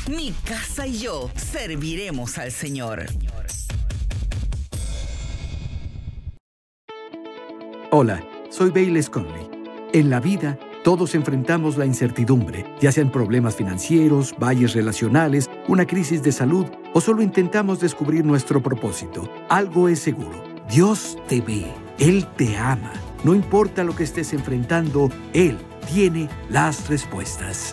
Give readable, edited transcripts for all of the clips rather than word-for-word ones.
Mi casa y yo serviremos al Señor. Hola, soy Bayless Conley. En la vida, todos enfrentamos la incertidumbre, ya sean problemas financieros, valles relacionales, una crisis de salud o solo intentamos descubrir nuestro propósito. Algo es seguro, Dios te ve, Él te ama. No importa lo que estés enfrentando, Él tiene las respuestas.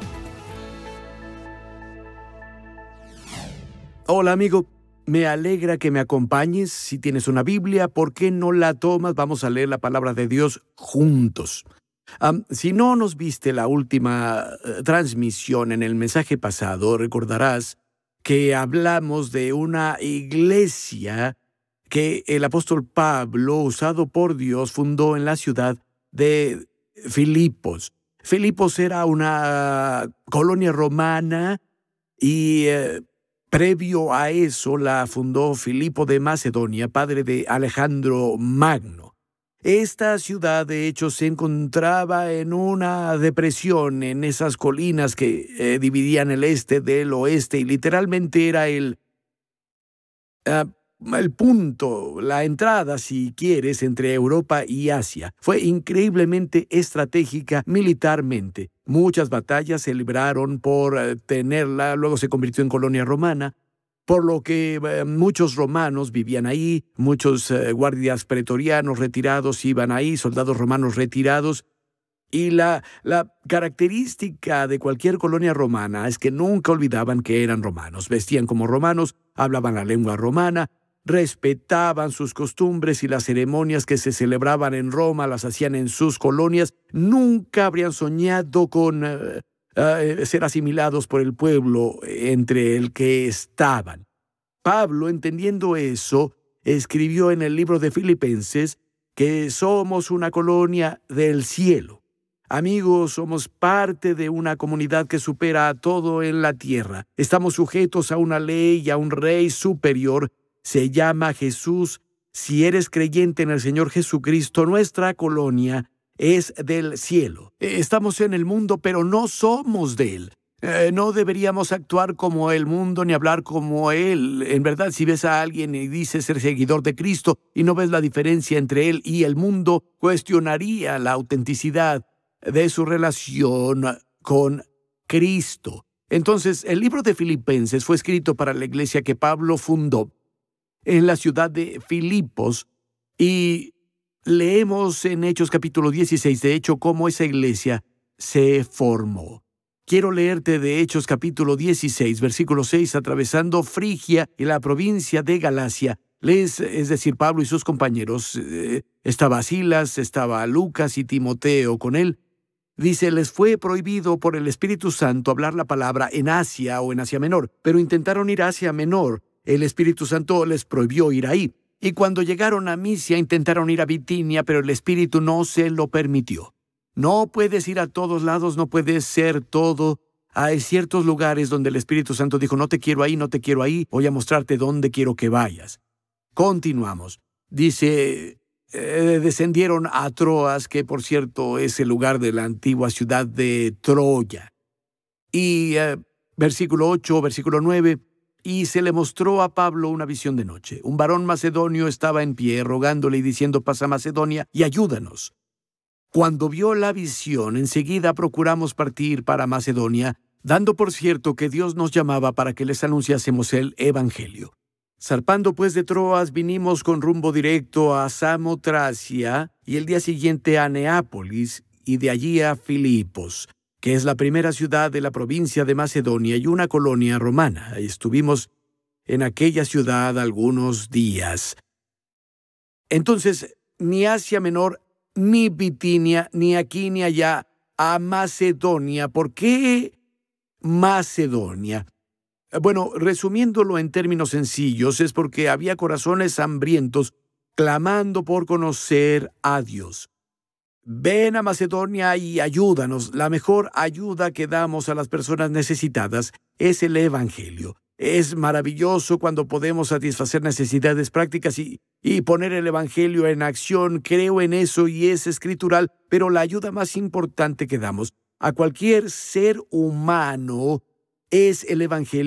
Hola, amigo. Me alegra que me acompañes. Si tienes una Biblia, ¿por qué no la tomas? Vamos a leer la palabra de Dios juntos. Si no nos viste la última transmisión en el mensaje pasado, recordarás que hablamos de una iglesia que el apóstol Pablo, usado por Dios, fundó en la ciudad de Filipos. Filipos era una colonia romana y previo a eso la fundó Filipo de Macedonia, padre de Alejandro Magno. Esta ciudad, de hecho, se encontraba en una depresión en esas colinas que dividían el este del oeste y literalmente era el punto, la entrada, si quieres, entre Europa y Asia. Fue increíblemente estratégica militarmente. Muchas batallas se libraron por tenerla, luego se convirtió en colonia romana, por lo que muchos romanos vivían ahí, muchos guardias pretorianos retirados iban ahí, soldados romanos retirados. Y la característica de cualquier colonia romana es que nunca olvidaban que eran romanos. Vestían como romanos, hablaban la lengua romana, respetaban sus costumbres y las ceremonias que se celebraban en Roma las hacían en sus colonias. Nunca habrían soñado con ser asimilados por el pueblo entre el que estaban. Pablo, entendiendo eso, escribió en el libro de Filipenses que somos una colonia del cielo. Amigos, somos parte de una comunidad que supera a todo en la tierra. Estamos sujetos a una ley y a un rey superior. Se llama Jesús. Si eres creyente en el Señor Jesucristo, nuestra colonia es del cielo. Estamos en el mundo, pero no somos de él. No deberíamos actuar como el mundo ni hablar como él. En verdad, si ves a alguien y dice ser seguidor de Cristo y no ves la diferencia entre él y el mundo, cuestionaría la autenticidad de su relación con Cristo. Entonces, el libro de Filipenses fue escrito para la iglesia que Pablo fundó en la ciudad de Filipos y leemos en Hechos capítulo 16, de hecho, cómo esa iglesia se formó. Quiero leerte de Hechos capítulo 16, versículo 6, atravesando Frigia y la provincia de Galacia. Es decir, Pablo y sus compañeros, estaba Silas, estaba Lucas y Timoteo con él. Dice, les fue prohibido por el Espíritu Santo hablar la palabra en Asia o en Asia Menor, pero intentaron ir a Asia Menor. El Espíritu Santo les prohibió ir ahí. Y cuando llegaron a Misia, intentaron ir a Bitinia, pero el Espíritu no se lo permitió. No puedes ir a todos lados, no puedes ser todo. Hay ciertos lugares donde el Espíritu Santo dijo, no te quiero ahí, no te quiero ahí, voy a mostrarte dónde quiero que vayas. Continuamos. Dice, descendieron a Troas, que por cierto es el lugar de la antigua ciudad de Troya. Y versículo 8, versículo 9, y se le mostró a Pablo una visión de noche. Un varón macedonio estaba en pie, rogándole y diciendo, pasa a Macedonia y ayúdanos. Cuando vio la visión, enseguida procuramos partir para Macedonia, dando por cierto que Dios nos llamaba para que les anunciásemos el Evangelio. Zarpando pues de Troas, vinimos con rumbo directo a Samotracia y el día siguiente a Neápolis y de allí a Filipos, que es la primera ciudad de la provincia de Macedonia y una colonia romana. Estuvimos en aquella ciudad algunos días. Entonces, ni Asia Menor, ni Bitinia, ni aquí ni allá, a Macedonia. ¿Por qué Macedonia? Bueno, resumiéndolo en términos sencillos, es porque había corazones hambrientos clamando por conocer a Dios. Ven a Macedonia y ayúdanos. La mejor ayuda que damos a las personas necesitadas es el Evangelio. Es maravilloso cuando podemos satisfacer necesidades prácticas y poner el Evangelio en acción. Creo en eso y es escritural, pero la ayuda más importante que damos a cualquier ser humano es el Evangelio.